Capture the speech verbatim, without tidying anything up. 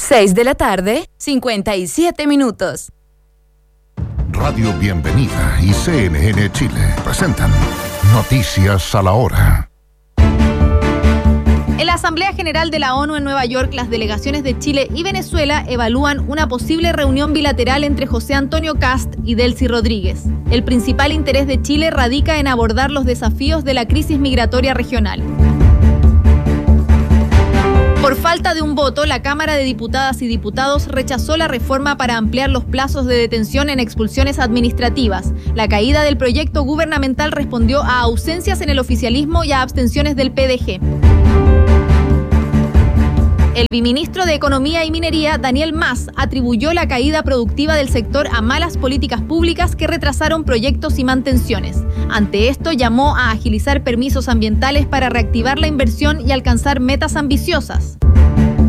seis de la tarde, cincuenta y siete minutos. Radio Bienvenida y C N N Chile presentan Noticias a la Hora. En la Asamblea General de la ONU en Nueva York, las delegaciones de Chile y Venezuela evalúan una posible reunión bilateral entre José Antonio Kast y Delcy Rodríguez. El principal interés de Chile radica en abordar los desafíos de la crisis migratoria regional. Por falta de un voto, la Cámara de Diputadas y Diputados rechazó la reforma para ampliar los plazos de detención en expulsiones administrativas. La caída del proyecto gubernamental respondió a ausencias en el oficialismo y a abstenciones del P D G. El viceministro de Economía y Minería, Daniel Mas, atribuyó la caída productiva del sector a malas políticas públicas que retrasaron proyectos y mantenciones. Ante esto, llamó a agilizar permisos ambientales para reactivar la inversión y alcanzar metas ambiciosas.